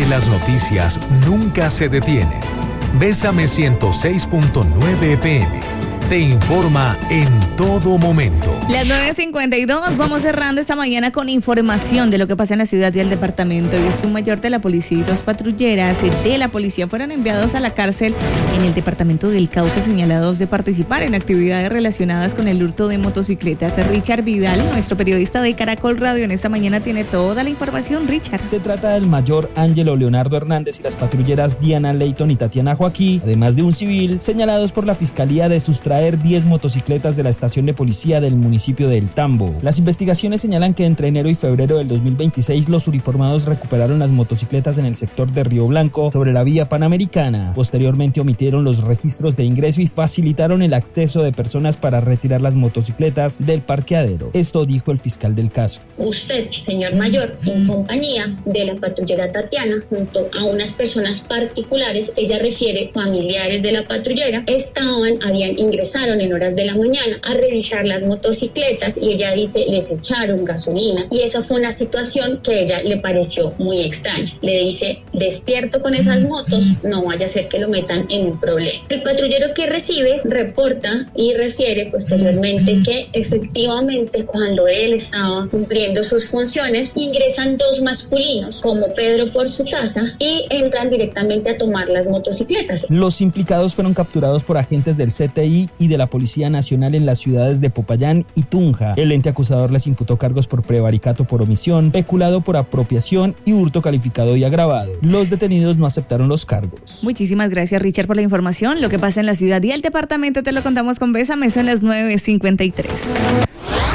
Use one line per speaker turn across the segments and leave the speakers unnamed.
porque las noticias nunca se detienen. Bésame 106.9 FM. Te informa en todo momento.
Las 9:52, vamos cerrando esta mañana con información de lo que pasa en la ciudad y el departamento. Y es que un mayor de la policía y 2 patrulleras de la policía fueron enviados a la cárcel en el departamento del Cauca, señalados de participar en actividades relacionadas con el hurto de motocicletas. Richard Vidal, nuestro periodista de Caracol Radio, en esta mañana tiene toda la información. Richard.
Se trata del mayor Ángelo Leonardo Hernández y las patrulleras Diana Leyton y Tatiana Joaquín, además de un civil, señalados por la Fiscalía de sustraer 10 motocicletas de la estación de policía del municipio de El Tambo. Las investigaciones señalan que entre enero y febrero del 2026 los uniformados recuperaron las motocicletas en el sector de Río Blanco sobre la vía Panamericana. Posteriormente omitieron los registros de ingreso y facilitaron el acceso de personas para retirar las motocicletas del parqueadero. Esto dijo el fiscal del caso.
Usted, señor mayor, en compañía de la patrullera Tatiana, junto a unas personas particulares, ella refiere familiares de la patrullera, habían ingresaron en horas de la mañana a revisar las motocicletas y ella dice les echaron gasolina y esa fue una situación que a ella le pareció muy extraña. Le dice despierto con esas motos, no vaya a ser que lo metan en un problema. El patrullero que recibe reporta y refiere posteriormente que efectivamente cuando él estaba cumpliendo sus funciones ingresan 2 masculinos como Pedro por su casa y entran directamente a tomar las motocicletas.
Los implicados fueron capturados por agentes del CTI y de la Policía Nacional en las ciudades de Popayán y Tunja. El ente acusador les imputó cargos por prevaricato por omisión, peculado por apropiación y hurto calificado y agravado. Los detenidos no aceptaron los cargos.
Muchísimas gracias, Richard, por la información. Lo que pasa en la ciudad y el departamento te lo contamos con Bésame, son las 9:53.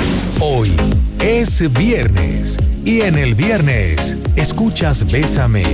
Hoy es viernes y en el viernes escuchas Bésame